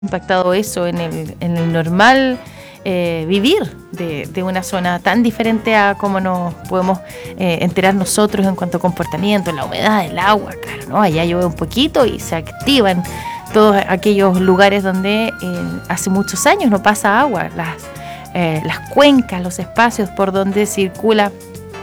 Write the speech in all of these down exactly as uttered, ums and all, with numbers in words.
impactado eso en el, en el normal eh, vivir de, de una zona tan diferente a cómo nos podemos eh, enterar nosotros en cuanto a comportamiento, la humedad del agua, claro, ¿no? Allá llueve un poquito y se activan todos aquellos lugares donde eh, hace muchos años no pasa agua, las, eh, las cuencas, los espacios por donde circula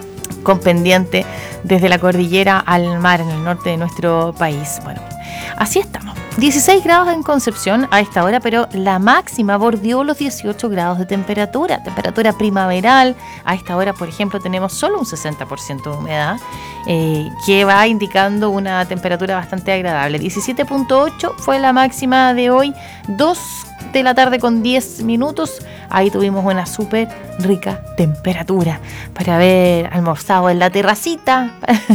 con pendiente desde la cordillera al mar en el norte de nuestro país. Bueno, así estamos. dieciséis grados en Concepción a esta hora, pero la máxima bordeó los dieciocho grados de temperatura, temperatura primaveral. A esta hora, por ejemplo, tenemos solo un sesenta por ciento de humedad, eh, que va indicando una temperatura bastante agradable. diecisiete punto ocho fue la máxima de hoy, dos de la tarde con diez minutos. Ahí tuvimos una súper rica temperatura para haber almorzado en la terracita,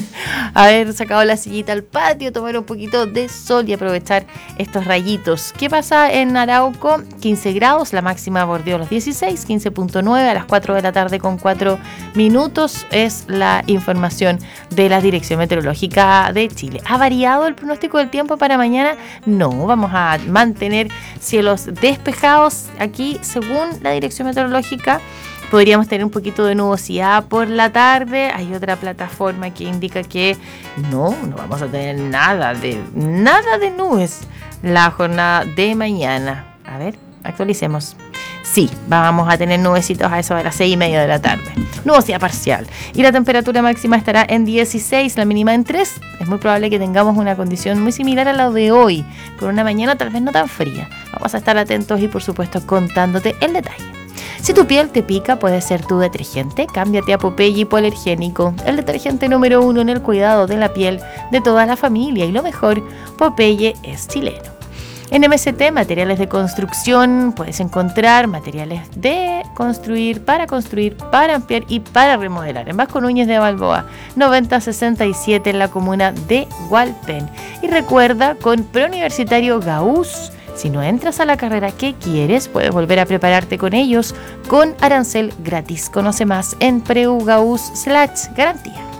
haber sacado la sillita al patio, tomar un poquito de sol y aprovechar estos rayitos. ¿Qué pasa en Arauco? quince grados, la máxima bordeó los dieciséis, quince punto nueve a las cuatro de la tarde con cuatro minutos. Es la información de la Dirección Meteorológica de Chile. ¿Ha variado el pronóstico del tiempo para mañana? No, vamos a mantener cielos despejados aquí según la Dirección Meteorológica. Podríamos tener un poquito de nubosidad por la tarde. Hay otra plataforma que indica que no, no vamos a tener nada de, nada de nubes la jornada de mañana. A ver, actualicemos. Sí, vamos a tener nubecitos a eso de las seis y media de la tarde. Nubosidad parcial. Y la temperatura máxima estará en dieciséis, la mínima en tres. Es muy probable que tengamos una condición muy similar a la de hoy, con una mañana tal vez no tan fría. Vamos a estar atentos y, por supuesto, contándote el detalle. Si tu piel te pica, puede ser tu detergente. Cámbiate a Popeye Hipoalergénico, el detergente número uno en el cuidado de la piel de toda la familia. Y lo mejor, Popeye es chileno. En M C T, materiales de construcción, puedes encontrar materiales de construir, para construir, para ampliar y para remodelar. En Vasco Núñez de Balboa, noventa sesenta y siete en la comuna de Hualpén. Y recuerda, con Preuniversitario Gauss, si no entras a la carrera que quieres, puedes volver a prepararte con ellos con arancel gratis. Conoce más en preugauss slash garantía.